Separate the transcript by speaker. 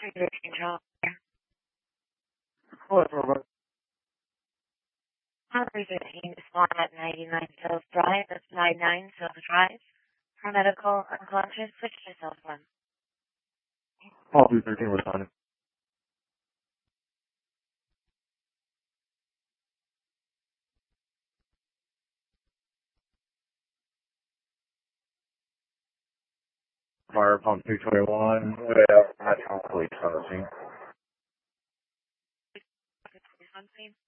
Speaker 1: Control.
Speaker 2: Hello, Robert.
Speaker 1: Highway 13 is spawned at 99 Sills Drive. That's 99 Sills Drive. For medical unconscious, switch to Sills 1.
Speaker 2: Paul 213 responding. Fire pump 221 with natural police on the scene.
Speaker 1: One scene.